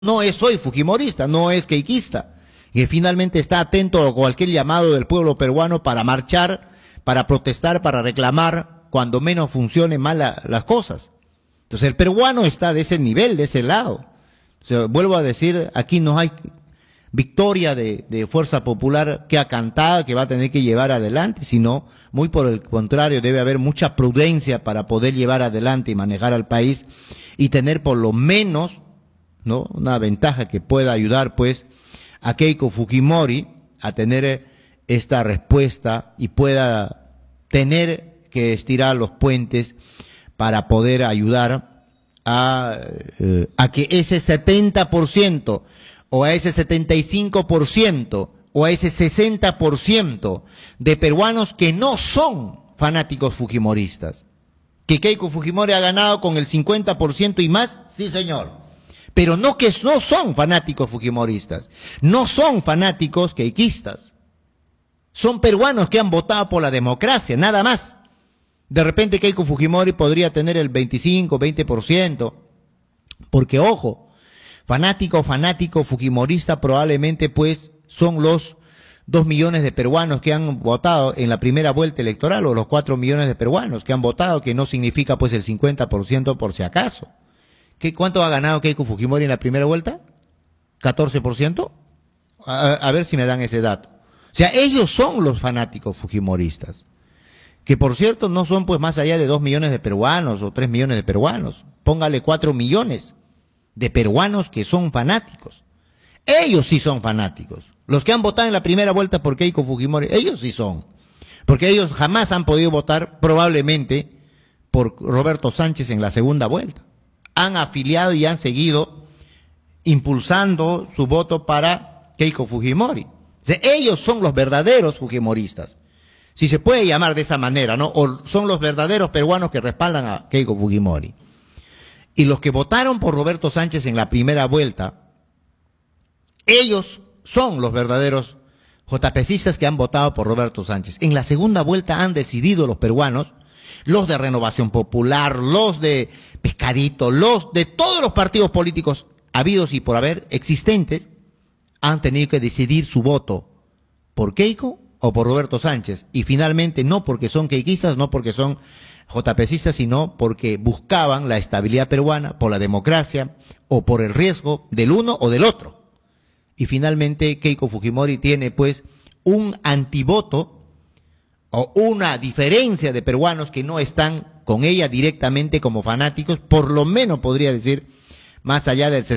no es soy fujimorista, no es keikista, que finalmente está atento a cualquier llamado del pueblo peruano para marchar, para protestar, para reclamar, cuando menos funcionen mal las cosas. Entonces el peruano está de ese nivel, de ese lado. O sea, vuelvo a decir, aquí no hay victoria de Fuerza Popular que ha cantado, que va a tener que llevar adelante, sino muy por el contrario, debe haber mucha prudencia para poder llevar adelante y manejar al país y tener por lo menos, ¿no?, una ventaja que pueda ayudar pues a Keiko Fujimori a tener esta respuesta y pueda tener que estirar los puentes para poder ayudar a que ese 70% o a ese 75% o a ese 60% de peruanos que no son fanáticos fujimoristas. Que Keiko Fujimori ha ganado con el 50% y más, sí señor, pero no que no son fanáticos fujimoristas, no son fanáticos keikistas, son peruanos que han votado por la democracia, nada más. De repente Keiko Fujimori podría tener el 25, 20%, porque ojo, fanático fujimorista probablemente pues son los 2 millones de peruanos que han votado en la primera vuelta electoral, o los 4 millones de peruanos que han votado, que no significa pues el 50% por si acaso. ¿Cuánto ha ganado Keiko Fujimori en la primera vuelta? ¿14%? A ver si me dan ese dato. O sea, ellos son los fanáticos fujimoristas, que por cierto no son pues más allá de 2 millones de peruanos o 3 millones de peruanos. Póngale 4 millones de peruanos que son fanáticos. Ellos sí son fanáticos. Los que han votado en la primera vuelta por Keiko Fujimori, ellos sí son. Porque ellos jamás han podido votar probablemente por Roberto Sánchez en la segunda vuelta. Han afiliado y han seguido impulsando su voto para Keiko Fujimori. O sea, ellos son los verdaderos fujimoristas, si se puede llamar de esa manera, ¿no? O son los verdaderos peruanos que respaldan a Keiko Fujimori. Y los que votaron por Roberto Sánchez en la primera vuelta, ellos son los verdaderos JPcistas que han votado por Roberto Sánchez. En la segunda vuelta han decidido los peruanos, los de Renovación Popular, los de Pescadito, los de todos los partidos políticos habidos y por haber existentes, han tenido que decidir su voto por Keiko o por Roberto Sánchez. Y finalmente no porque son keikistas, no porque son JPcistas, sino porque buscaban la estabilidad peruana, por la democracia o por el riesgo del uno o del otro. Y finalmente Keiko Fujimori tiene pues un antivoto o una diferencia de peruanos que no están con ella directamente como fanáticos, por lo menos podría decir más allá del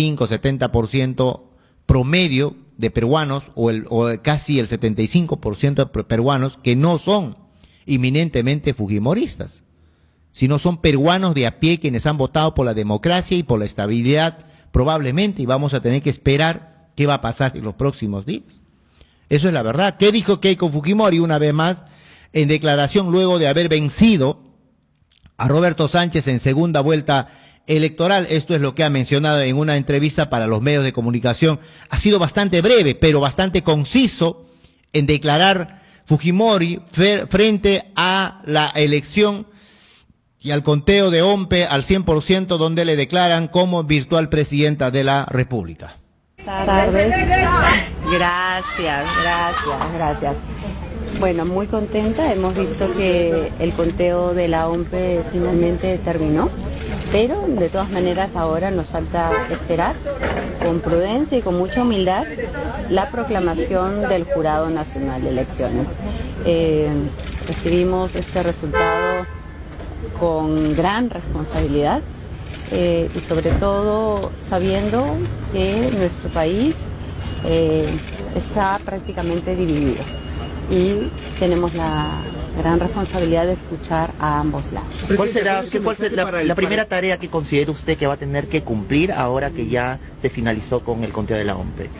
65-70% promedio de peruanos o casi el 75% de peruanos que no son inminentemente fujimoristas, sino son peruanos de a pie quienes han votado por la democracia y por la estabilidad probablemente, y vamos a tener que esperar qué va a pasar en los próximos días. Eso es la verdad. ¿Qué dijo Keiko Fujimori una vez más en declaración luego de haber vencido a Roberto Sánchez en segunda vuelta electoral? Esto es lo que ha mencionado en una entrevista para los medios de comunicación. Ha sido bastante breve, pero bastante conciso en declarar Fujimori frente a la elección y al conteo de OMPE al 100%, donde le declaran como virtual presidenta de la República. Tardes. Gracias. Bueno, muy contenta. Hemos visto que el conteo de la OMPE finalmente terminó, pero de todas maneras ahora nos falta esperar con prudencia y con mucha humildad la proclamación del Jurado Nacional de Elecciones. Recibimos este resultado con gran responsabilidad y sobre todo sabiendo que nuestro país está prácticamente dividido y tenemos la gran responsabilidad de escuchar a ambos lados. ¿Cuál será la primera tarea que considera usted que va a tener que cumplir ahora que ya se finalizó con el conteo de la OMPE?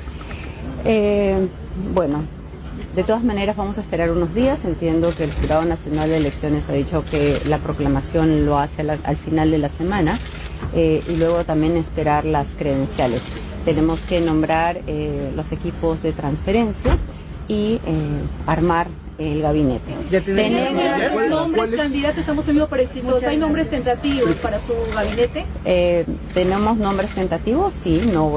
Bueno, de todas maneras vamos a esperar unos días. Entiendo que el Jurado Nacional de Elecciones ha dicho que la proclamación lo hace al final de la semana y luego también esperar las credenciales. Tenemos que nombrar los equipos de transferencia y armar el gabinete. ¿Tenemos nombres candidatos? Estamos en vivo para exitosos. ¿Hay nombres tentativos para su gabinete? Tenemos nombres tentativos, sí, no